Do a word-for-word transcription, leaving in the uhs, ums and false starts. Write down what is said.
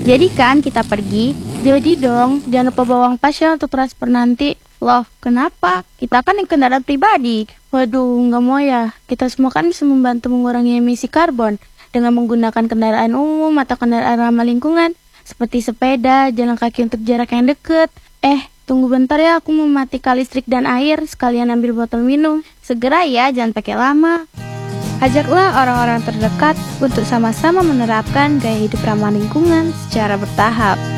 Jadi kan kita pergi, jadi dong jangan lupa bawa uang pas ya untuk transfer nanti. Loh, kenapa? Kita kan yang kendaraan pribadi. Waduh, nggak mau ya. Kita semua kan bisa membantu mengurangi emisi karbon dengan menggunakan kendaraan umum atau kendaraan ramah lingkungan, seperti sepeda, jalan kaki untuk jarak yang dekat. Eh, tunggu bentar ya, aku mau matikan listrik dan air, sekalian ambil botol minum. Segera ya, jangan pakai lama. Ajaklah orang-orang terdekat untuk sama-sama menerapkan gaya hidup ramah lingkungan secara bertahap.